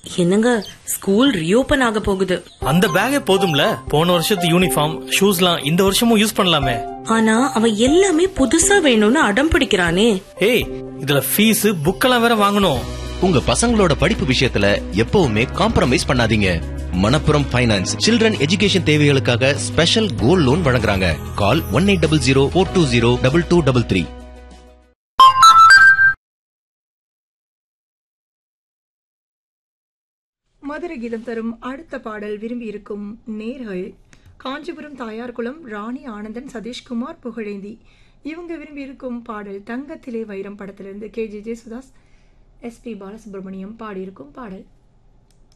என்னங்க, school reopen ஆக போகுது. அந்த பேக்கே போதும்ல, போன வருஷத்து யூனிஃபார்ம் ஷூஸ்லாம் இந்த வருஷமும் யூஸ் பண்ணலாமே. ஆனா அவன் எல்லாமே புதுசா வேணும்னு அடம் பிடிக்கிறானே. ஏய், இதுல ஃபீஸ் புக்கெல்லாம் வேற வாங்கணும். உங்க பசங்களோட படிப்பு விஷயத்துல எப்பவுமே காம்ப்ரமைஸ் பண்ணாதீங்க. மணப்புரம் ஃபைனான்ஸ் சில்ட்ரன் எஜுகேஷன் தேவைகளுக்காக ஸ்பெஷல் கோல்ட் லோன் வழங்குறாங்க. கால் 1800-420-2233. மதுரை கீதம் தரும் அடுத்த பாடல் விரும்பி இருக்கும் நேர்கள் காஞ்சிபுரம் தாயார்குளம் ராணி ஆனந்தன், சதீஷ்குமார், புகழேந்தி. இவங்க விரும்பி இருக்கும் பாடல் தங்கத்திலே வைரம் படத்திலிருந்து. KG ஜேசுதாஸ், SP பாலசுப்ரமணியம் பாடியிருக்கும் பாடல்.